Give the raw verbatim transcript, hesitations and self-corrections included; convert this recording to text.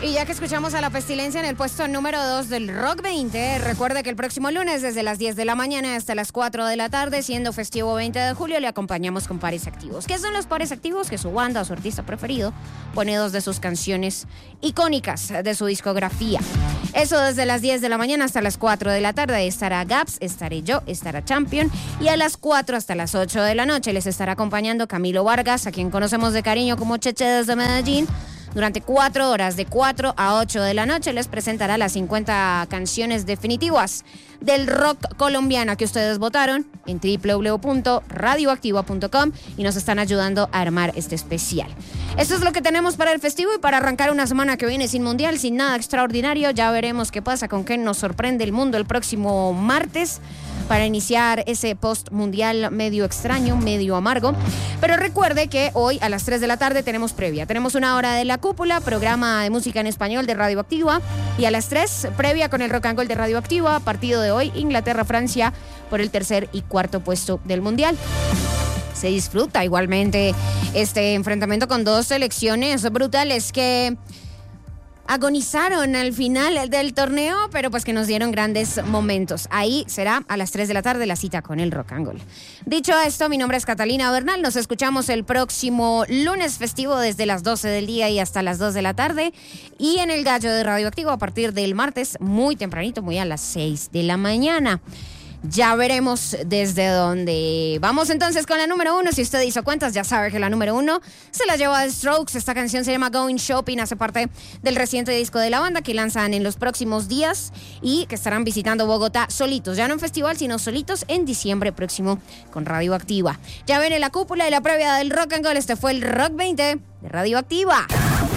Y ya que escuchamos a La Pestilencia en el puesto número dos del Rock veinte, recuerde que el próximo lunes desde las diez de la mañana hasta las cuatro de la tarde, siendo festivo veinte de julio, le acompañamos con Pares Activos. ¿Qué son los Pares Activos? Que su banda o su artista preferido pone dos de sus canciones icónicas de su discografía. Eso desde las diez de la mañana hasta las cuatro de la tarde. Estará Gaps, estaré yo, estará Champion. Y a las cuatro hasta las ocho de la noche les estará acompañando Camilo Vargas, a quien conocemos de cariño como Cheche desde Medellín. Durante cuatro horas, de cuatro a ocho de la noche, les presentará las cincuenta canciones definitivas del rock colombiano que ustedes votaron en doble u doble u doble u punto radioactiva punto com y nos están ayudando a armar este especial. Esto es lo que tenemos para el festivo y para arrancar una semana que viene sin mundial, sin nada extraordinario. Ya veremos qué pasa, con qué nos sorprende el mundo el próximo martes para iniciar ese post mundial medio extraño, medio amargo. Pero recuerde que hoy a las tres de la tarde tenemos previa. Tenemos una hora de La Cúpula, programa de música en español de Radioactiva. Y a las tres, previa con el Rock and Roll de Radioactiva, partido de hoy, Inglaterra-Francia, por el tercer y cuarto puesto del mundial. Se disfruta igualmente este enfrentamiento con dos selecciones brutales que agonizaron al final del torneo, pero pues que nos dieron grandes momentos. Ahí será a las tres de la tarde la cita con el Rock and Roll. Dicho esto, mi nombre es Catalina Bernal. Nos escuchamos el próximo lunes festivo desde las doce del día y hasta las dos de la tarde. Y en el Gallo de Radioactivo a partir del martes, muy tempranito, muy a las seis de la mañana. Ya veremos desde dónde. Vamos entonces con la número uno. Si usted hizo cuentas, ya sabe que la número uno se la lleva The Strokes. Esta canción se llama Going Shopping, hace parte del reciente disco de la banda que lanzan en los próximos días y que estarán visitando Bogotá solitos, ya no en festival, sino solitos en diciembre próximo con Radioactiva. Ya viene La Cúpula y la previa del Rock and Roll. Este fue el Rock veinte de Radioactiva.